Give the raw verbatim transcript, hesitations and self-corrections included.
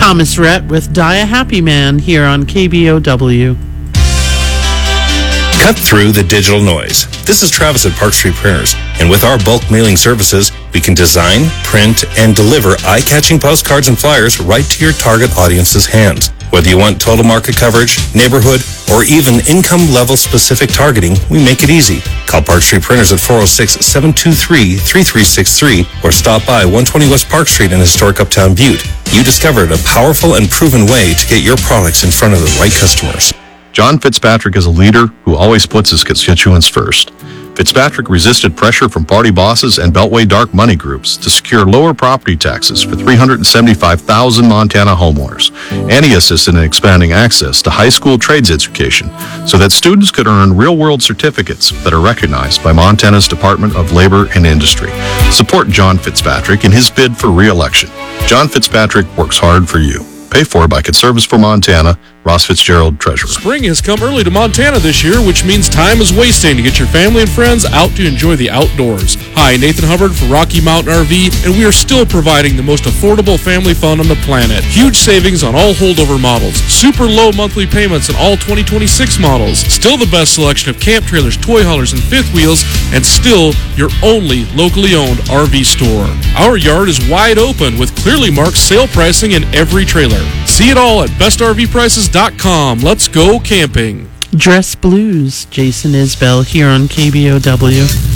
Thomas Rhett with Die a Happy Man here on K B O W. Cut through the digital noise. This is Travis at Park Street Printers, and with our bulk mailing services, we can design, print, and deliver eye-catching postcards and flyers right to your target audience's hands. Whether you want total market coverage, neighborhood, or even income level specific targeting, we make it easy. Call Park Street Printers at four oh six, seven two three, three three six three or stop by one twenty West Park Street in historic Uptown Butte. You discovered a powerful and proven way to get your products in front of the right customers. John Fitzpatrick is a leader who always puts his constituents first. Fitzpatrick resisted pressure from party bosses and Beltway dark money groups to secure lower property taxes for three hundred seventy-five thousand Montana homeowners, and he assisted in expanding access to high school trades education so that students could earn real-world certificates that are recognized by Montana's Department of Labor and Industry. Support John Fitzpatrick in his bid for re-election. John Fitzpatrick works hard for you. Paid for by Conservatives for Montana, Ross Fitzgerald, Treasurer. Spring has come early to Montana this year, which means time is wasting to get your family and friends out to enjoy the outdoors. Hi, Nathan Hubbard for Rocky Mountain R V, and we are still providing the most affordable family fun on the planet. Huge savings on all holdover models, super low monthly payments on all twenty twenty-six models, still the best selection of camp trailers, toy haulers, and fifth wheels, and still your only locally owned R V store. Our yard is wide open with clearly marked sale pricing in every trailer. See it all at best R V prices dot com. Let's go camping. Dress Blues, Jason Isbell here on K B O W.